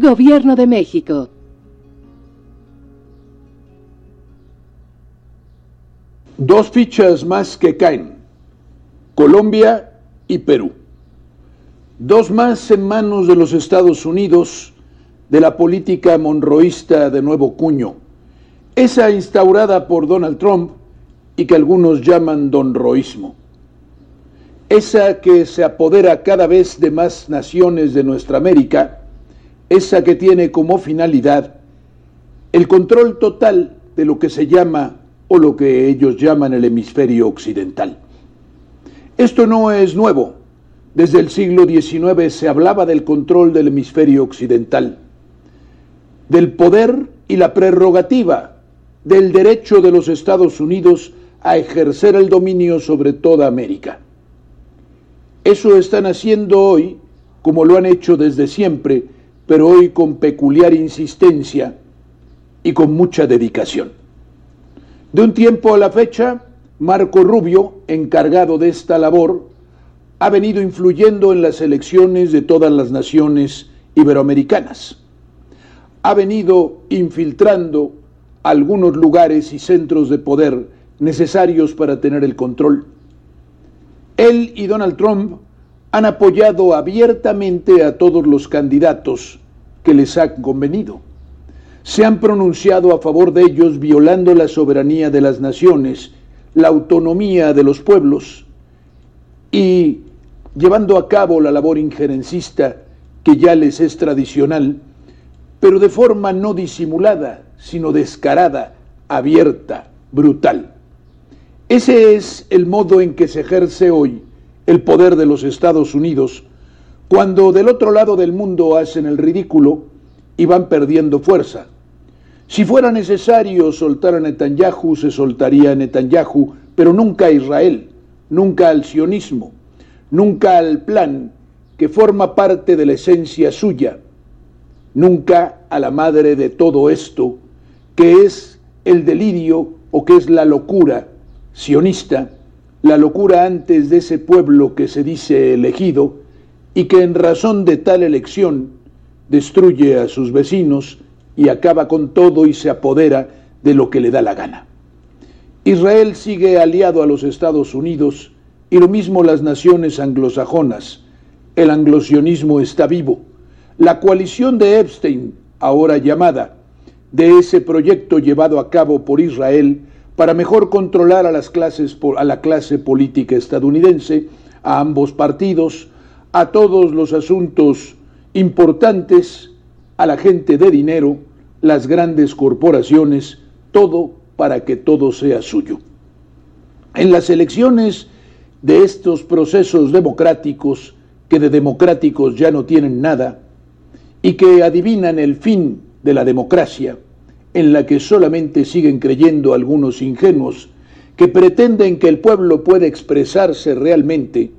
Gobierno de México. Dos fichas más que caen: Colombia y Perú. Dos más en manos de los Estados Unidos, de la política monroísta de nuevo cuño, esa instaurada por Donald Trump y que algunos llaman donroísmo. Esa que se apodera cada vez de más naciones de nuestra América, esa que tiene como finalidad el control total de lo que se llama o lo que ellos llaman el hemisferio occidental. Esto no es nuevo. Desde el siglo XIX se hablaba del control del hemisferio occidental, del poder y la prerrogativa, del derecho de los Estados Unidos a ejercer el dominio sobre toda América. Eso están haciendo hoy, como lo han hecho desde siempre, pero hoy con peculiar insistencia y con mucha dedicación. De un tiempo a la fecha, Marco Rubio, encargado de esta labor, ha venido influyendo en las elecciones de todas las naciones iberoamericanas. Ha venido infiltrando algunos lugares y centros de poder necesarios para tener el control. Él y Donald Trump han apoyado abiertamente a todos los candidatos que les han convenido. Se han pronunciado a favor de ellos, violando la soberanía de las naciones, la autonomía de los pueblos y llevando a cabo la labor injerencista que ya les es tradicional, pero de forma no disimulada, sino descarada, abierta, brutal. Ese es el modo en que se ejerce hoy el poder de los Estados Unidos, cuando del otro lado del mundo hacen el ridículo y van perdiendo fuerza. Si fuera necesario soltar a Netanyahu, se soltaría a Netanyahu, pero nunca a Israel, nunca al sionismo, nunca al plan que forma parte de la esencia suya, nunca a la madre de todo esto, que es el delirio o que es la locura sionista, la locura antes de ese pueblo que se dice elegido y que en razón de tal elección destruye a sus vecinos y acaba con todo y se apodera de lo que le da la gana. Israel sigue aliado a los Estados Unidos y lo mismo las naciones anglosajonas. El anglosionismo está vivo. La coalición de Epstein, ahora llamada, de ese proyecto llevado a cabo por Israel para mejor controlar a la clase política estadounidense, a ambos partidos, a todos los asuntos importantes, a la gente de dinero, las grandes corporaciones, todo para que todo sea suyo. En las elecciones de estos procesos democráticos, que de democráticos ya no tienen nada, y que adivinan el fin de la democracia, en la que solamente siguen creyendo algunos ingenuos que pretenden que el pueblo puede expresarse realmente,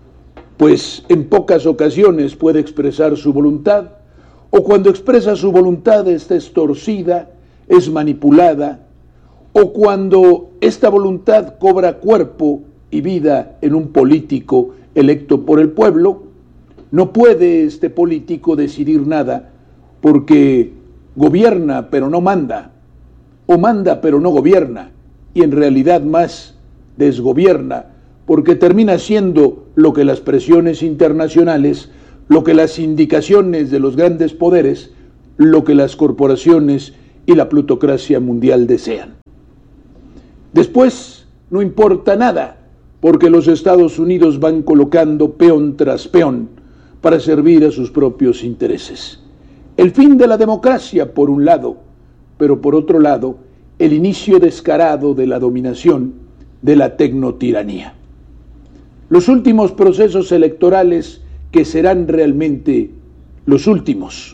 pues en pocas ocasiones puede expresar su voluntad, o cuando expresa su voluntad está estorcida, es manipulada, o cuando esta voluntad cobra cuerpo y vida en un político electo por el pueblo, no puede este político decidir nada porque gobierna pero no manda, o manda pero no gobierna, y en realidad más desgobierna, porque termina siendo lo que las presiones internacionales, lo que las indicaciones de los grandes poderes, lo que las corporaciones y la plutocracia mundial desean. Después no importa nada, porque los Estados Unidos van colocando peón tras peón para servir a sus propios intereses. El fin de la democracia, por un lado, pero por otro lado, el inicio descarado de la dominación, de la tecnotiranía. Los últimos procesos electorales que serán realmente los últimos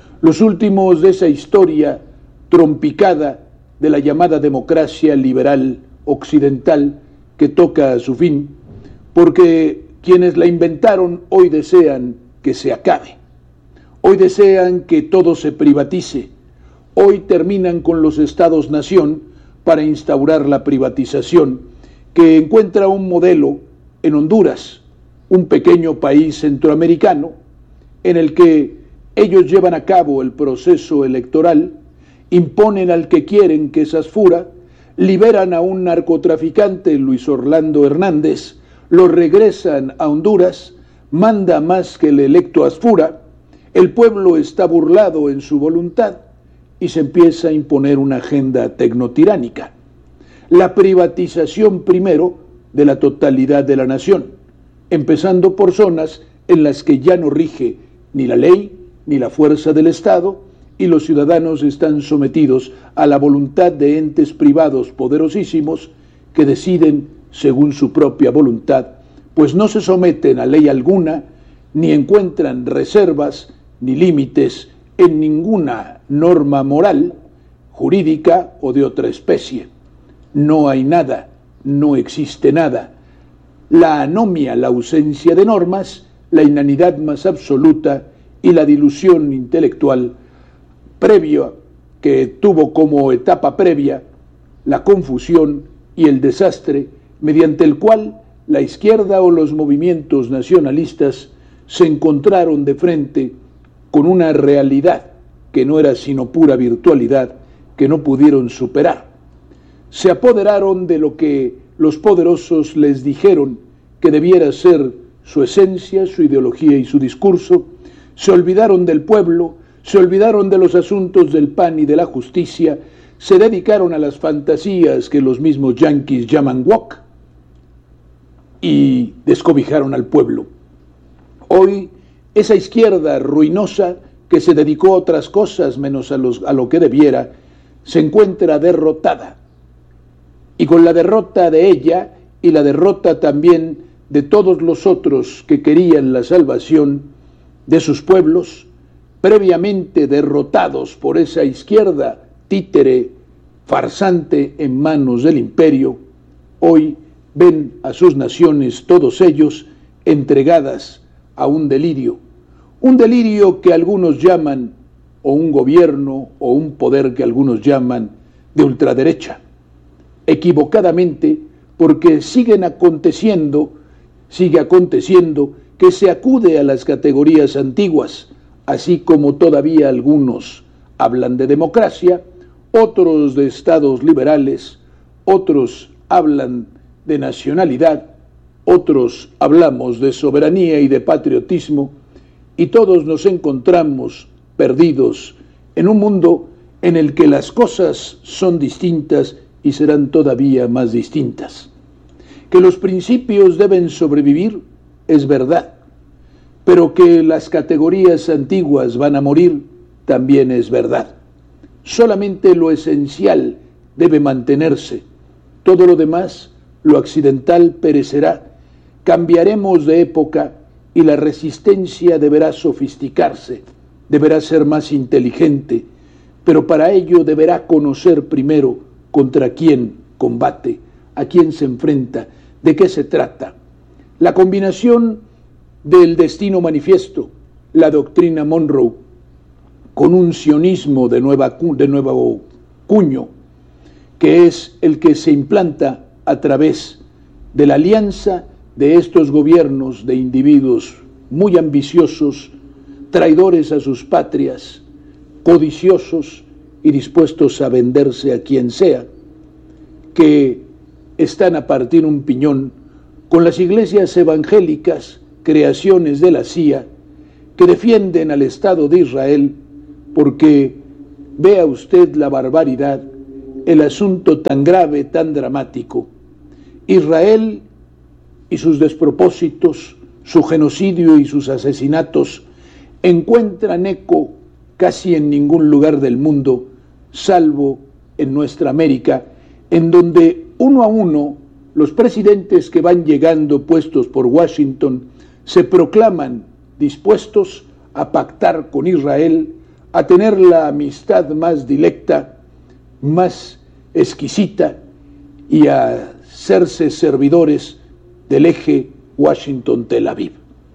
de esa historia trompicada de la llamada democracia liberal occidental que toca a su fin, porque quienes la inventaron hoy desean que se acabe. Hoy desean que todo se privatice. Hoy terminan con los estados-nación para instaurar la privatización, que encuentra un modelo en Honduras, un pequeño país centroamericano, en el que Ellos llevan a cabo el proceso electoral, imponen al que quieren, que es Asfura, liberan a un narcotraficante, Luis Orlando Hernández, lo regresan a Honduras, manda más que el electo Asfura, el pueblo está burlado en su voluntad y se empieza a imponer una agenda tecnotiránica. La privatización primero de la totalidad de la nación, empezando por zonas en las que ya no rige ni la ley ni la fuerza del Estado y los ciudadanos están sometidos a la voluntad de entes privados poderosísimos que deciden según su propia voluntad, pues no se someten a ley alguna, ni encuentran reservas ni límites en ninguna norma moral, jurídica o de otra especie. No hay nada, no existe nada. La anomia, la ausencia de normas, la inanidad más absoluta y la dilución intelectual previa, que tuvo como etapa previa la confusión y el desastre, mediante el cual la izquierda o los movimientos nacionalistas se encontraron de frente con una realidad que no era sino pura virtualidad, que no pudieron superar. Se apoderaron de lo que los poderosos les dijeron que debiera ser su esencia, su ideología y su discurso, se olvidaron del pueblo, se olvidaron de los asuntos del pan y de la justicia, se dedicaron a las fantasías que los mismos yanquis llaman woke y descobijaron al pueblo. Hoy, esa izquierda ruinosa que se dedicó a otras cosas menos a lo que debiera, se encuentra derrotada. Y con la derrota de ella y la derrota también de todos los otros que querían la salvación de sus pueblos, previamente derrotados por esa izquierda títere farsante en manos del imperio, hoy ven a sus naciones, todos ellos, entregadas a un delirio que algunos llaman, o un gobierno, o un poder que algunos llaman de ultraderecha, equivocadamente, porque sigue aconteciendo que se acude a las categorías antiguas, así como todavía algunos hablan de democracia, otros de estados liberales, otros hablan de nacionalidad, otros hablamos de soberanía y de patriotismo, y todos nos encontramos perdidos en un mundo en el que las cosas son distintas y serán todavía más distintas. Que los principios deben sobrevivir es verdad, pero que las categorías antiguas van a morir también es verdad. Solamente lo esencial debe mantenerse, todo lo demás, lo accidental, perecerá. Cambiaremos de época y la resistencia deberá sofisticarse, deberá ser más inteligente, pero para ello deberá conocer primero contra quién combate, a quién se enfrenta, de qué se trata. La combinación del destino manifiesto, la doctrina Monroe, con un sionismo de nuevo cuño, que es el que se implanta a través de la alianza de estos gobiernos de individuos muy ambiciosos, traidores a sus patrias, codiciosos y dispuestos a venderse a quien sea, que están a partir un piñón con las iglesias evangélicas, creaciones de la CIA, que defienden al Estado de Israel, porque vea usted la barbaridad, el asunto tan grave, tan dramático. Israel y sus despropósitos, su genocidio y sus asesinatos encuentran eco casi en ningún lugar del mundo, salvo en nuestra América, en donde uno a uno los presidentes que van llegando puestos por Washington se proclaman dispuestos a pactar con Israel, a tener la amistad más directa, más exquisita y a serse servidores del eje Washington-Tel Aviv.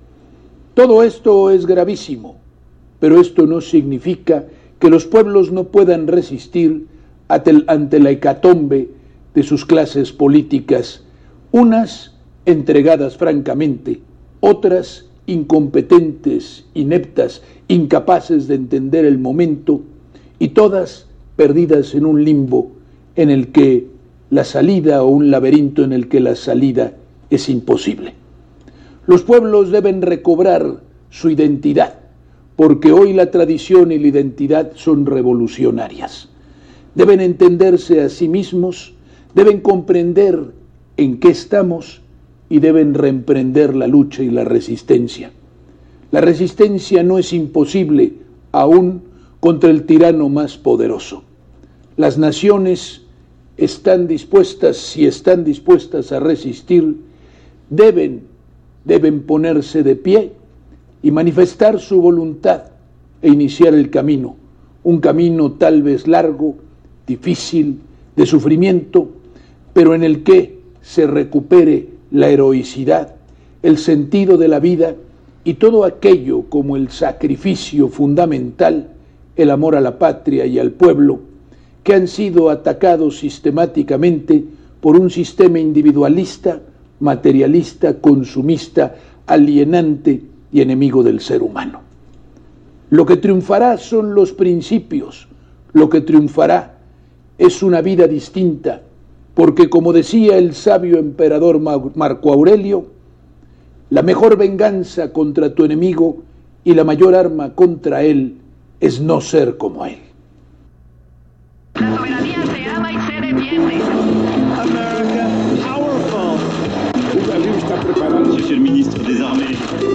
Todo esto es gravísimo, pero esto no significa que los pueblos no puedan resistir ante la hecatombe de sus clases políticas, unas entregadas francamente, otras incompetentes, ineptas, incapaces de entender el momento, y todas perdidas en un limbo en el que la salida, o un laberinto en el que la salida es imposible. Los pueblos deben recobrar su identidad, porque hoy la tradición y la identidad son revolucionarias. Deben entenderse a sí mismos, deben comprender en qué estamos y deben reemprender la lucha y la resistencia. La resistencia no es imposible, aún contra el tirano más poderoso. Las naciones están dispuestas, si están dispuestas a resistir, deben ponerse de pie y manifestar su voluntad e iniciar el camino, un camino tal vez largo, difícil, de sufrimiento, pero en el que se recupere la heroicidad, el sentido de la vida y todo aquello como el sacrificio fundamental, el amor a la patria y al pueblo, que han sido atacados sistemáticamente por un sistema individualista, materialista, consumista, alienante y enemigo del ser humano. Lo que triunfará son los principios, lo que triunfará es una vida distinta, porque como decía el sabio emperador Marco Aurelio, la mejor venganza contra tu enemigo y la mayor arma contra él es no ser como él. La soberanía se ama y se defiende. America, powerful. ¿Usted está preparado? Monsieur le ministre des Armées.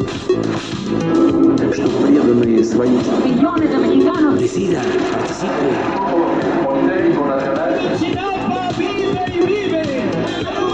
Millones de mexicanos. Decida, participe. Ayotzinapa vive y vive.